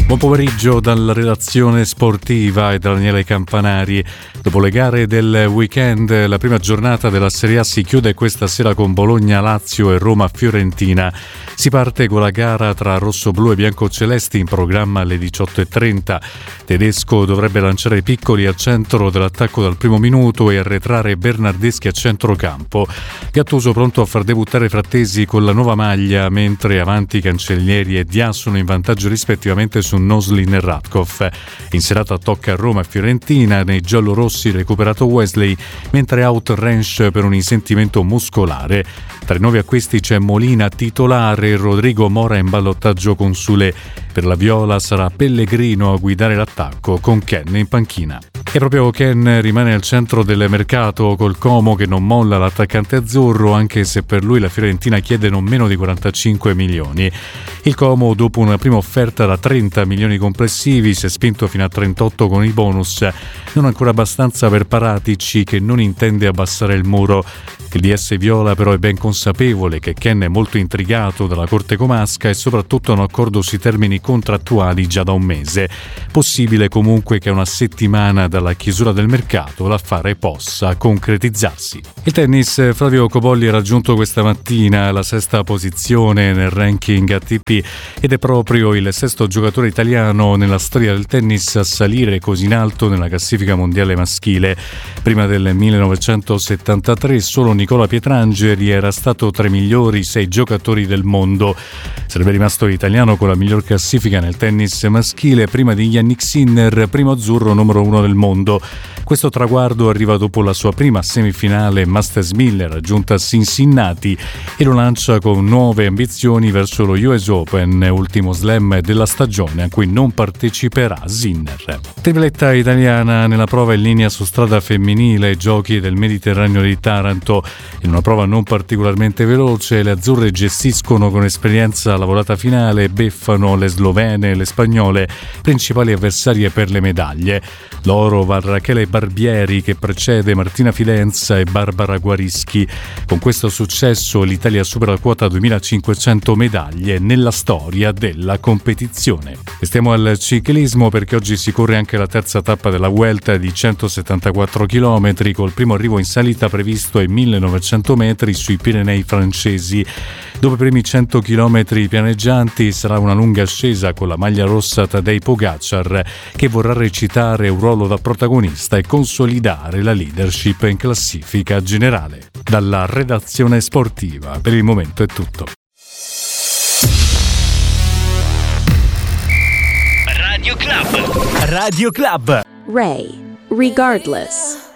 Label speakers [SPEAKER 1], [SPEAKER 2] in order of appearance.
[SPEAKER 1] Buon pomeriggio dalla redazione sportiva e da Daniele Campanari. Dopo le gare del weekend, la prima giornata della Serie A si chiude questa sera con Bologna-Lazio e Roma-Fiorentina. Si parte con la gara tra rossoblù e biancocelesti in programma alle 18:30. Tedesco dovrebbe lanciare Piccoli al centro dell'attacco dal primo minuto e arretrare Bernardeschi a centrocampo. Gattuso pronto a far debuttare Frattesi con la nuova maglia, mentre avanti Cancellieri e Dia sono in vantaggio rispettivamente su Noslin e Radkov. In serata tocca Roma e Fiorentina, nei giallorossi recuperato Wesley, mentre out Rensch per un risentimento muscolare. Tra i nuovi acquisti c'è Molina titolare e Rodrigo Mora in ballottaggio con Sule. Per la Viola sarà Pellegrino a guidare l'attacco con Ken in panchina. E proprio Ken rimane al centro del mercato col Como che non molla l'attaccante azzurro, anche se per lui la Fiorentina chiede non meno di 45 milioni. Il Como, dopo una prima offerta da 30 milioni complessivi, si è spinto fino a 38 con i bonus, non ancora abbastanza per Paratici che non intende abbassare il muro. Il DS Viola però è ben consapevole che Ken è molto intrigato dalla corte comasca e soprattutto un accordo sui termini contrattuali già da un mese. Possibile comunque che a una settimana dalla chiusura del mercato l'affare possa concretizzarsi. Il tennis, Flavio Cobolli ha raggiunto questa mattina la sesta posizione nel ranking ATP ed è proprio il sesto giocatore italiano nella storia del tennis a salire così in alto nella classifica mondiale maschile. Prima del 1973 solo Nicola Pietrangeli era stato tra i migliori 6 giocatori del mondo. Sarebbe rimasto l'italiano con la miglior classifica nel tennis maschile prima di Yannick Sinner, primo azzurro numero 1 del mondo. Questo traguardo arriva dopo la sua prima semifinale Masters 1000 raggiunta a Cincinnati e lo lancia con nuove ambizioni verso lo US Open, ultimo slam della stagione a cui non parteciperà Sinner. Tripletta italiana nella prova in linea su strada femminile ai Giochi del Mediterraneo di Taranto. In una prova non particolarmente veloce, le azzurre gestiscono con esperienza la volata finale e beffano le slovene e le spagnole, principali avversarie per le medaglie. L'oro va a Rachele Barbieri che precede Martina Fidenza e Barbara Guarischi. Con questo successo l'Italia supera la quota 2500 medaglie nella storia della competizione. E stiamo al ciclismo perché oggi si corre anche la terza tappa della Vuelta di 174 km col primo arrivo in salita previsto ai 1900 metri sui Pirenei francesi. Dopo i primi 100 km pianeggianti sarà una lunga ascesa con la maglia rossa Tadej Pogacar che vorrà recitare un ruolo da protagonista e consolidare la leadership in classifica generale. Dalla redazione sportiva per il momento è tutto.
[SPEAKER 2] Radio Club. Radio Club.
[SPEAKER 3] Ray, regardless.